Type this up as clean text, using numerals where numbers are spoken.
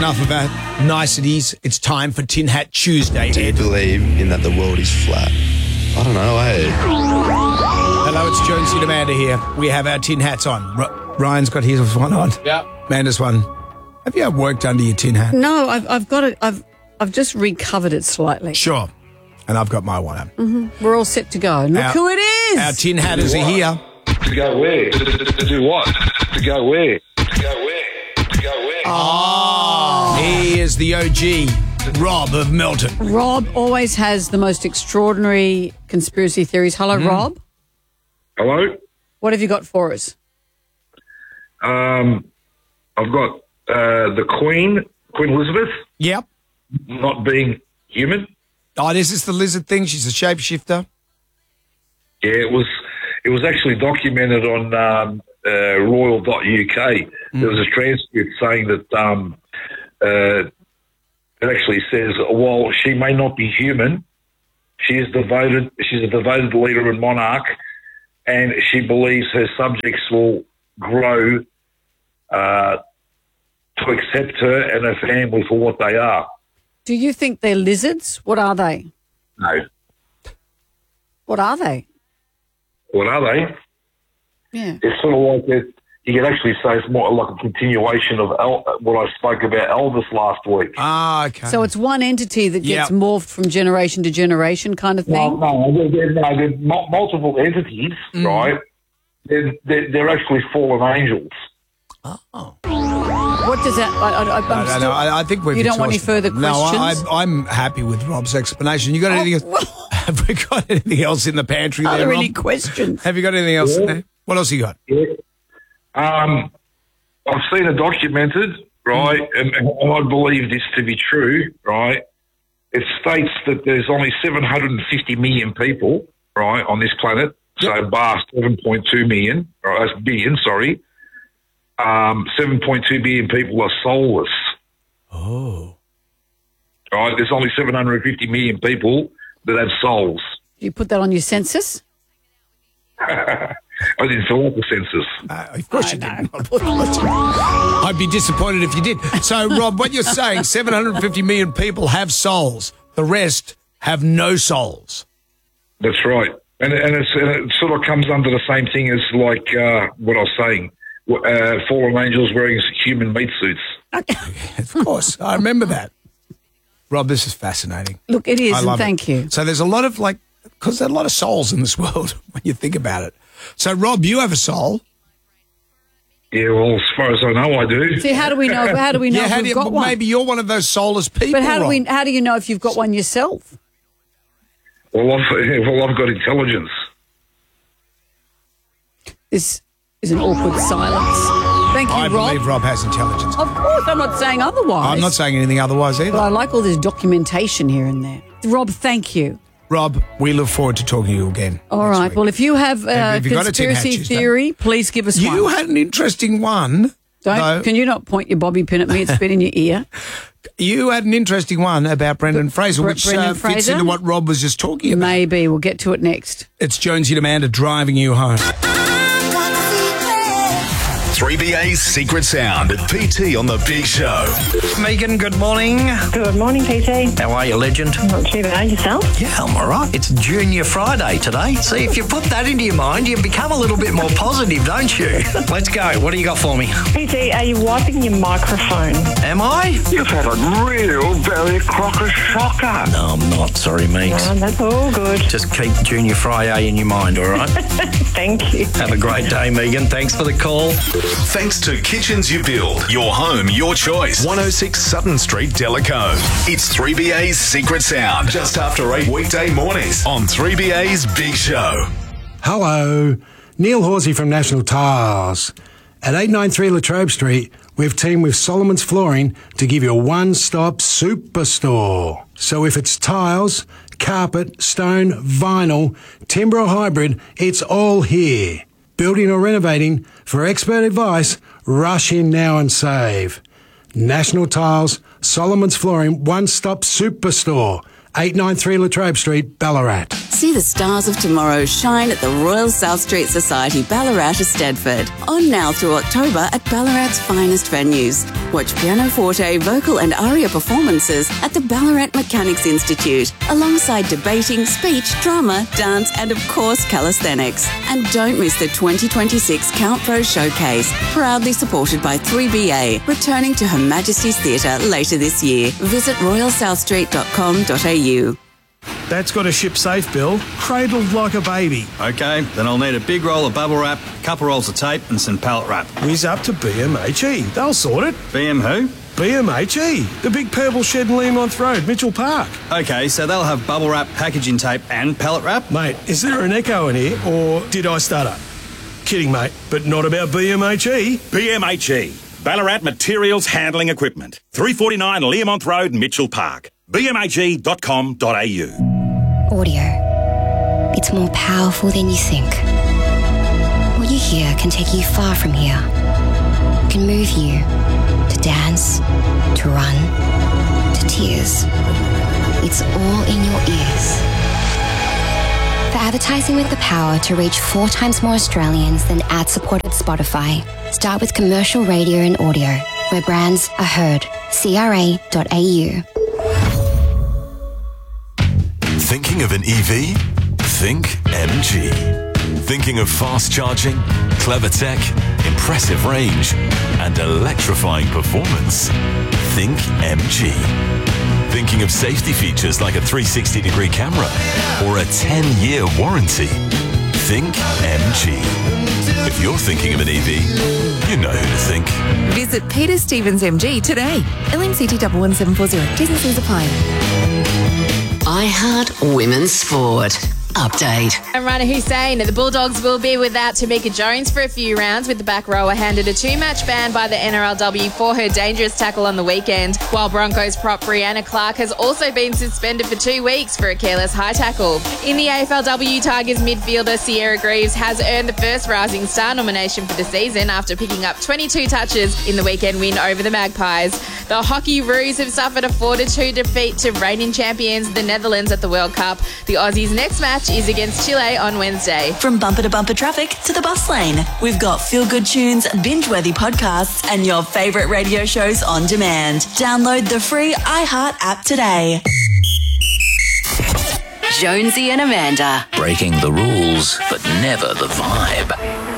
enough about niceties. It's time for Tin Hat Tuesday, Do you Ed. believe in that the world is flat? I don't know, Hello, it's Jonesy and Amanda here. We have our tin hats on. Ryan's got his one on. Yeah. Amanda's one. Have you worked under your tin hat? No, I've got it. I've just recovered it slightly. Sure. And I've got my one on. We're all set to go. Look who it is. Our tin hatters are here. To go where? To do what? To go where? To go where? To go where? He is the OG, Rob of Melton. Rob always has the most extraordinary conspiracy theories. Hello, Rob. Hello? What have you got for us? I've got the Queen Elizabeth, Yep. not being human. Oh, this is the lizard thing. She's a shapeshifter. Yeah, it was actually documented on royal.uk. There was a transcript saying that it actually says, while she may not be human, she's a devoted leader and monarch, and she believes her subjects will grow to accept her and her family for what they are. Do you think they're lizards? What are they? No. What are they? What are they? Yeah. It's sort of like you could actually say it's more like a continuation of what I spoke about Elvis last week. Ah, okay. So it's one entity that gets Yep. morphed from generation to generation kind of thing? No, they're multiple entities, right? They're actually fallen angels. What does that... I think we've You don't want any exhausted further them. No, questions? I'm happy with Rob's explanation. You got anything else? Have we got anything else in the pantry Are there, there Rob? any questions? Have you got anything else in there? What else you got? Yeah. I've seen it documented, right, and I believe this to be true, right? It states that there's only 750 million people, right, on this planet, so bar 7.2 million, or that's billion, sorry. 7.2 billion people are soulless. Oh. Right, there's only 750 million people that have souls. Do you put that on your census? I didn't fill out the census. Of course you didn't. I'd be disappointed if you did. So, Rob, what you're saying, 750 million people have souls. The rest have no souls. That's right. And it sort of comes under the same thing as like what I was saying. Fallen angels wearing human meat suits. Of course. I remember that. Rob, this is fascinating. Look, it is, I and love thank you. So there's a lot of because there are a lot of souls in this world when you think about it. So, Rob, you have a soul. Yeah, well, as far as I know, I do. See, how do we know? How do we know if we've got one? Maybe you're one of those soulless people. But how Rob. do you know if you've got one yourself? Well, I've got intelligence. This is an awkward silence. Thank you, I Rob. believe Rob has intelligence. Of course, I'm not saying otherwise. I'm not saying anything otherwise either. But I like all this documentation here and there. Rob, thank you. Rob, we look forward to talking to you again. All right. week. Well, if you have a Have you got a Tin Hat conspiracy Tuesday? theory, please give us one. You had an interesting one. though. Can you not point your bobby pin at me? It's been in your ear. You had an interesting one about Brendan Fraser, which Brendan fits Fraser? into what Rob was just talking about. Maybe. We'll get to it next. It's Jonesy and Amanda driving you home. 3BA's Secret Sound. PT on the Big Show. Megan, good morning. Good morning, PT. How are you, legend? Not too bad. Yourself? Yeah, I'm all right. It's Junior Friday today. See, if you put that into your mind, you become a little bit more positive, don't you? Let's go. What do you got for me? PT, are you wiping your microphone? Am I? You've had a real Barry Crocker shocker. No, I'm not. Sorry, Meeks. That's all good. Just keep Junior Friday in your mind, all right? Thank you. Have a great day, Megan. Thanks for the call. Thanks to Kitchens You Build. Your home, your choice. 106 Sutton Street, Delacombe. It's 3BA's Secret Sound. Just after 8 weekday mornings on 3BA's Big Show. Hello, Neil Horsey from National Tiles. At 893 Latrobe Street, we've teamed with Solomon's Flooring to give you a one-stop superstore. So if it's tiles, carpet, stone, vinyl, timber or hybrid, it's all here. Building or renovating, for expert advice, rush in now and save. National Tiles, Solomon's Flooring, one-stop superstore. 893 Latrobe Street, Ballarat. See the stars of tomorrow shine at the Royal South Street Society, Ballarat, Eisteddfod. On now through October at Ballarat's finest venues. Watch pianoforte, vocal and aria performances at the Ballarat Mechanics Institute, alongside debating, speech, drama, dance and, of course, calisthenics. And don't miss the 2026 Count Pro Showcase, proudly supported by 3BA, returning to Her Majesty's Theatre later this year. Visit royalsouthstreet.com.au. That's got to ship safe, Bill. Cradled like a baby. OK, then I'll need a big roll of bubble wrap, a couple rolls of tape and some pallet wrap. Whiz up to BMHE. They'll sort it. BM who? BMHE. The big purple shed in Learmonth Road, Mitchell Park. OK, so they'll have bubble wrap, packaging tape and pallet wrap? Mate, is there an echo in here or did I stutter? Kidding, mate, but not about BMHE. BMHE. Ballarat Materials Handling Equipment. 349 Learmonth Road, Mitchell Park. bmhe.com.au. Audio. It's more powerful than you think. What you hear can take you far from here. It can move you to dance, to run, to tears. It's all in your ears. For advertising with the power to reach 4 times more Australians than ad-supported Spotify, start with commercial radio and audio, where brands are heard. CRA.au. Thinking of an EV? Think MG. Thinking of fast charging, clever tech, impressive range, and electrifying performance? Think MG. Thinking of safety features like a 360-degree camera or a 10-year warranty? Think MG. If you're thinking of an EV, you know who to think. Visit Peter Stevens MG today. LMCT 11740. T's and C's apply. iHeart Women's Sport. Update. I'm Rana Hussein. The Bulldogs will be without Tamika Jones for a few rounds, with the back rower handed a 2-match ban by the NRLW for her dangerous tackle on the weekend, while Broncos prop Brianna Clark has also been suspended for 2 weeks for a careless high tackle. In the AFLW, Tigers midfielder Sierra Greaves has earned the first Rising Star nomination for the season after picking up 22 touches in the weekend win over the Magpies. The Hockey Roos have suffered a 4-2 defeat to reigning champions the Netherlands at the World Cup. The Aussies' next match is against Chile on Wednesday. From bumper to bumper traffic to the bus lane, we've got feel-good tunes, binge-worthy podcasts, and your favourite radio shows on demand. Download the free iHeart app today. Jonesy and Amanda. Breaking the rules, but never the vibe.